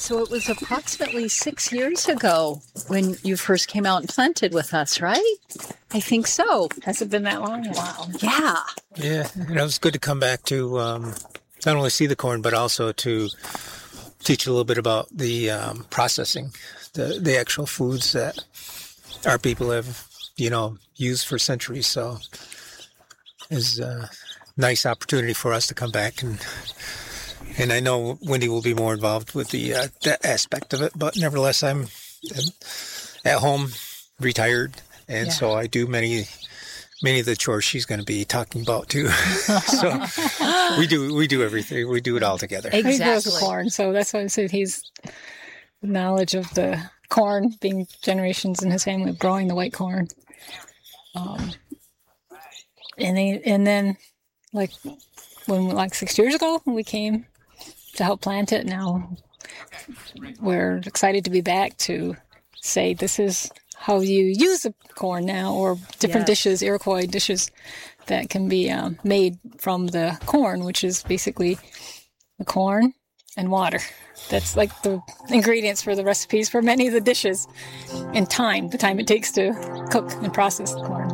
So it was approximately 6 years ago when you first came out and planted with us, right? I think so. Has it been that long? Wow. Yeah. Yeah, and it was good to come back to not only see the corn, but also to teach a little bit about the processing, the actual foods that our people have, used for centuries. So it's a nice opportunity for us to come back, and I know Wendy will be more involved with that aspect of it, but nevertheless, I'm at home, retired, and so I do many of the chores she's going to be talking about too. So we do everything. We do it all together. Exactly. He grows Exactly. the corn, so that's why I said he's knowledge of the corn, being generations in his family of growing the white corn. And then, like 6 years ago, when we came to help plant it, now we're excited to be back to say this is how you use the corn now, or different dishes, Iroquois dishes that can be made from the corn, which is basically the corn and water. That's like the ingredients for the recipes for many of the dishes, and the time it takes to cook and process the corn.